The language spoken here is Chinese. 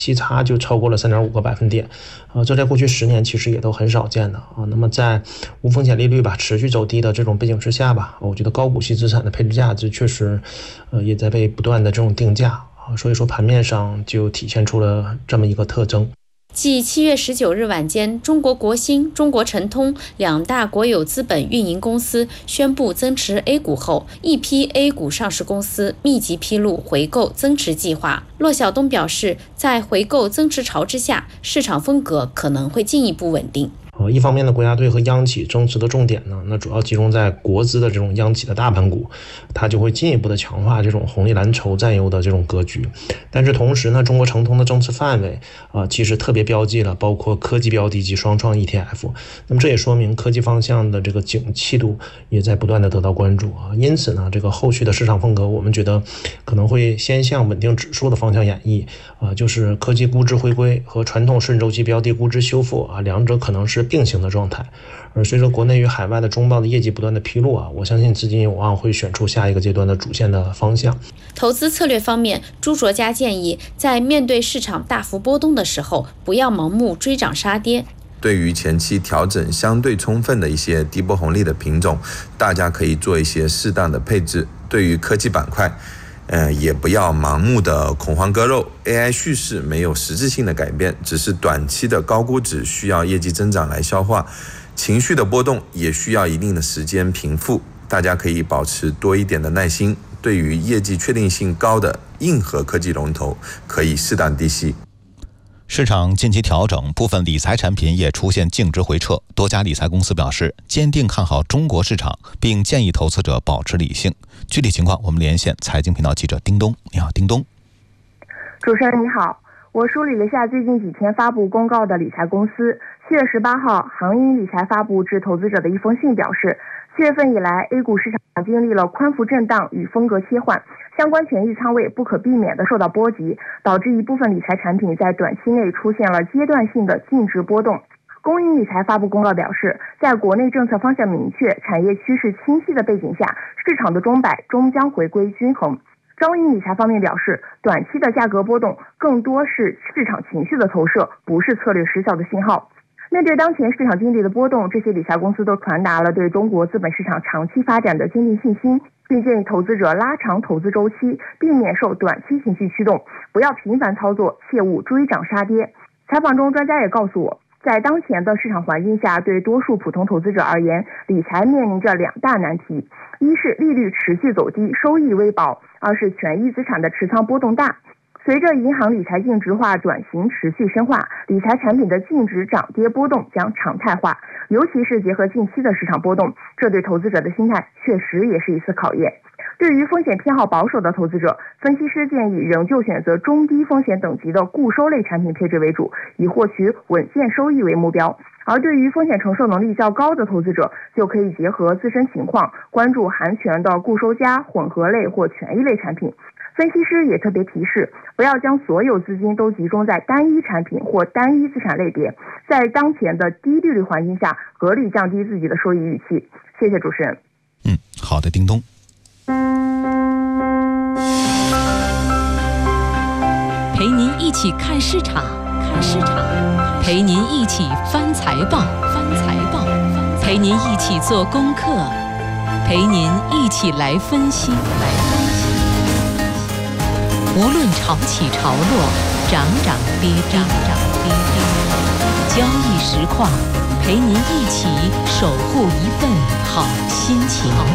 息差就超过了3.5个百分点，这在过去10年其实也都很少见的啊。那么在无风险利率持续走低的这种背景之下我觉得高股息资产的配置价值确实也在被不断的这种定价啊，所以说盘面上就体现出了这么一个特征。 继7月19日晚间，中国国兴、中国诚通两大国有资本运营公司宣布增持 A 股后，一批 A 股上市公司密集披露回购增持计划。骆晓东表示，在回购增持潮之下，市场风格可能会进一步稳定。 一方面的国家队和央企增持的重点呢，那主要集中在国资的这种央企的大盘股，它就会进一步的强化这种红利蓝筹占优的这种格局。但是同时呢，中国诚通的增持范围其实特别标记了包括科技标的及双创 ETF， 那么这也说明科技方向的这个景气度也在不断的得到关注啊。因此呢，这个后续的市场风格，我们觉得可能会先向稳定指数的方向演绎就是科技估值回归和传统顺周期标的估值修复两者可能是并行的状态。而随着国内与海外的中报的业绩不断的披露我相信资金有望会选出下一个阶段的主线的方向。 投资策略方面，朱卓嘉建议在面对市场大幅波动的时候，不要盲目追涨杀跌。 对于前期调整相对充分的一些低波红利的品种，大家可以做一些适当的配置。对于科技板块也不要盲目的恐慌割肉， AI 叙事没有实质性的改变，只是短期的高估值需要业绩增长来消化，情绪的波动也需要一定的时间平复，大家可以保持多一点的耐心。对于业绩确定性高的硬核科技龙头，可以适当低吸。 市场近期调整，部分理财产品也出现净值回撤。多家理财公司表示坚定看好中国市场，并建议投资者保持理性。具体情况我们连线财经频道记者丁东。你好，丁东。 主持人你好，我梳理了下最近几天发布公告的理财公司。7月18号，航银理财发布致投资者的一封信表示，7月份以来 A 股市场经历了宽幅震荡与风格切换，相关权益仓位不可避免地受到波及，导致一部分理财产品在短期内出现了阶段性的净值波动。工银理财发布公告表示，在国内政策方向明确、产业趋势清晰的背景下，市场的钟摆终将回归均衡。招银理财方面表示，短期的价格波动更多是市场情绪的投射，不是策略失效的信号。面对当前市场经历的波动，这些理财公司都传达了对中国资本市场长期发展的坚定信心，并建议投资者拉长投资周期，避免受短期情绪驱动，不要频繁操作，切勿追涨杀跌。采访中，专家也告诉我，在当前的市场环境下，对多数普通投资者而言，理财面临着2大难题：一是利率持续走低，收益微薄；二是权益资产的持仓波动大。随着银行理财净值化转型持续深化，理财产品的净值涨跌波动将常态化，尤其是结合近期的市场波动，这对投资者的心态确实也是一次考验。对于风险偏好保守的投资者，分析师建议仍旧选择中低风险等级的固收类产品配置为主，以获取稳健收益为目标。而对于风险承受能力较高的投资者，就可以结合自身情况，关注含权的固收加、混合类或权益类产品。分析师也特别提示，不要将所有资金都集中在单一产品或单一资产类别，在当前的低利率环境下，合理降低自己的收益预期。谢谢主持人。 好的，丁东。 陪您一起看市场，陪您一起翻财报，陪您一起做功课，陪您一起来分析。无论潮起潮落，涨涨跌跌，交易实况，陪您一起守护一份好心情。